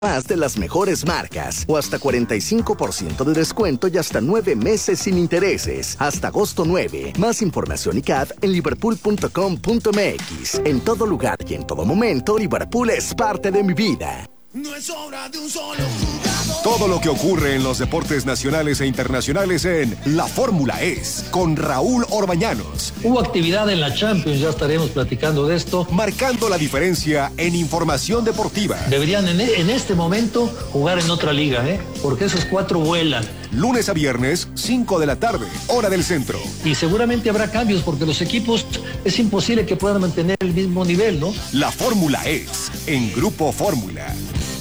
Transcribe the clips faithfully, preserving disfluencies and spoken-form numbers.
Más de las mejores marcas o hasta cuarenta y cinco por ciento de descuento y hasta nueve meses sin intereses. Hasta agosto nueve. Más información y C A D en liverpool punto com punto m x. En todo lugar y en todo momento, Liverpool es parte de mi vida. No es obra de un solo jugador. Todo lo que ocurre en los deportes nacionales e internacionales en La Fórmula Es, con Raúl Orbañanos. Hubo actividad en la Champions, ya estaremos platicando de esto. Marcando la diferencia en información deportiva. Deberían en, en este momento jugar en otra liga, ¿eh? Porque esos cuatro vuelan. Lunes a viernes, cinco de la tarde, hora del centro. Y seguramente habrá cambios porque los equipos es imposible que puedan mantener el mismo nivel, ¿no? La Fórmula Es, en Grupo Fórmula.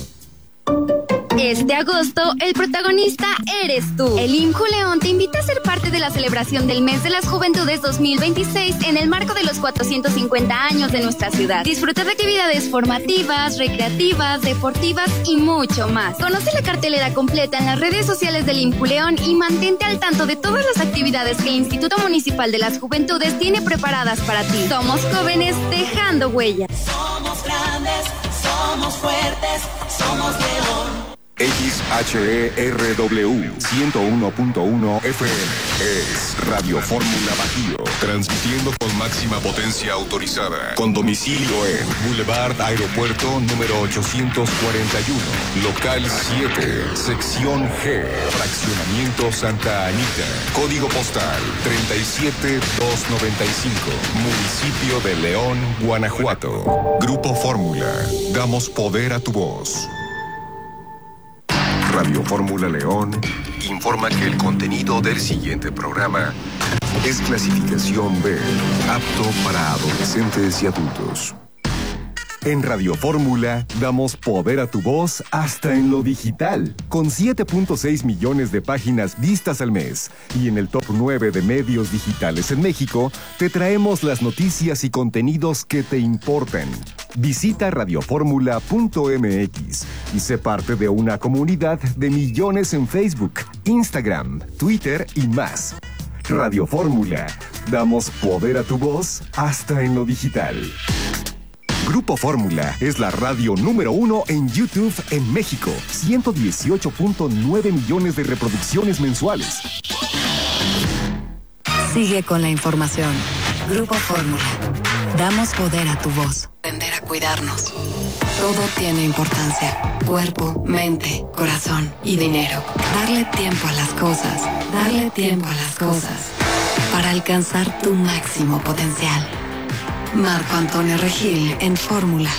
Este agosto, el protagonista eres tú. El I M J U León te invita a ser parte de la celebración del Mes de las Juventudes dos mil veintiséis en el marco de los cuatrocientos cincuenta años de nuestra ciudad. Disfruta de actividades formativas, recreativas, deportivas y mucho más. Conoce la cartelera completa en las redes sociales del I M J U León y mantente al tanto de todas las actividades que el Instituto Municipal de las Juventudes tiene preparadas para ti. Somos jóvenes dejando huella. Somos grandes, somos fuertes, somos León. X H E R W ciento uno punto uno F M es Radio Fórmula Bajío, transmitiendo con máxima potencia autorizada, con domicilio en Boulevard Aeropuerto número ochocientos cuarenta y uno, local siete, sección G, fraccionamiento Santa Anita, código postal treinta y siete mil doscientos noventa y cinco, municipio de León, Guanajuato. Grupo Fórmula, damos poder a tu voz. Radio Fórmula León informa que el contenido del siguiente programa es clasificación B, apto para adolescentes y adultos. En Radio Fórmula damos poder a tu voz hasta en lo digital, con siete punto seis millones de páginas vistas al mes. Y en el top nueve de medios digitales en México, te traemos las noticias y contenidos que te importan. Visita radio fórmula punto m x y sé parte de una comunidad de millones en Facebook, Instagram, Twitter y más. Radio Fórmula, damos poder a tu voz hasta en lo digital. Grupo Fórmula es la radio número uno en YouTube en México. ciento dieciocho punto nueve millones de reproducciones mensuales. Sigue con la información. Grupo Fórmula. Damos poder a tu voz. Aprender a cuidarnos. Todo tiene importancia. Cuerpo, mente, corazón y dinero. Darle tiempo a las cosas. Darle tiempo a las cosas. Para alcanzar tu máximo potencial. Marco Antonio Regil en Fórmula.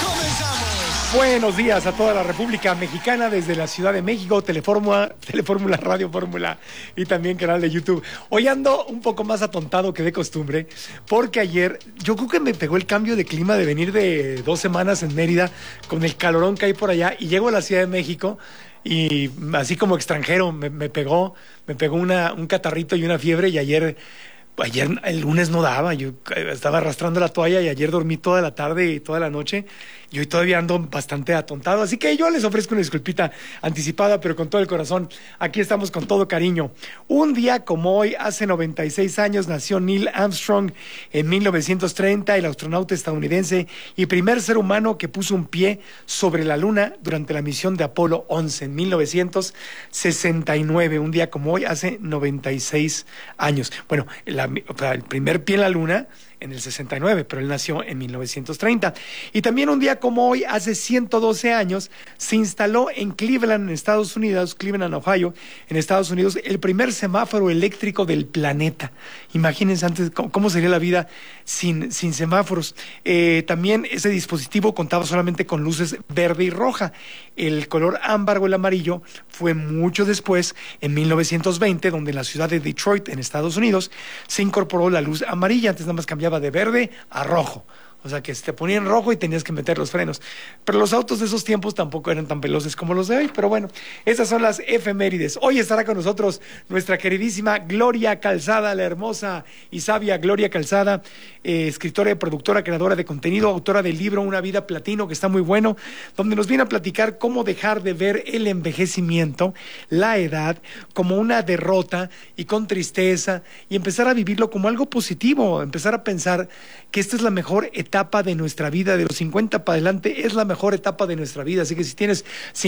Buenos días a toda la República Mexicana desde la Ciudad de México, Telefórmula, Telefórmula, Radio Fórmula y también canal de YouTube. Hoy ando un poco más atontado que de costumbre porque ayer yo creo que me pegó el cambio de clima de venir de dos semanas en Mérida con el calorón que hay por allá y llego a la Ciudad de México y así como extranjero me, me pegó, me pegó una, un catarrito y una fiebre y ayer... Ayer, el lunes no daba, yo estaba arrastrando la toalla y ayer dormí toda la tarde y toda la noche y hoy todavía ando bastante atontado, así que yo les ofrezco una disculpita anticipada, pero con todo el corazón, aquí estamos con todo cariño. Un día como hoy, hace noventa y seis años, nació Neil Armstrong en mil novecientos treinta, el astronauta estadounidense y primer ser humano que puso un pie sobre la luna durante la misión de Apolo once en mil novecientos sesenta y nueve, un día como hoy, hace noventa y seis años. Bueno, la O sea, el primer pie en la luna en el sesenta y nueve, pero él nació en mil novecientos treinta. Y también un día como hoy, hace ciento doce años, se instaló en Cleveland, en Estados Unidos, Cleveland, Ohio, en Estados Unidos, el primer semáforo eléctrico del planeta. Imagínense antes cómo, cómo sería la vida sin, sin semáforos. Eh, también ese dispositivo contaba solamente con luces verde y roja. El color ámbar o el amarillo fue mucho después, en mil novecientos veinte, donde en la ciudad de Detroit, en Estados Unidos, se incorporó la luz amarilla. Antes nada más cambiaba de verde a rojo. O sea, que se te ponía en rojo y tenías que meter los frenos. Pero los autos de esos tiempos tampoco eran tan veloces como los de hoy. Pero bueno, esas son las efemérides. Hoy estará con nosotros nuestra queridísima Gloria Calzada, la hermosa y sabia Gloria Calzada, eh, escritora y productora, creadora de contenido, autora del libro Una Vida Platino, que está muy bueno, donde nos viene a platicar cómo dejar de ver el envejecimiento, la edad, como una derrota y con tristeza, y empezar a vivirlo como algo positivo, empezar a pensar que esta es la mejor etapa etapa de nuestra vida, de los cincuenta para adelante, es la mejor etapa de nuestra vida. Así que si tienes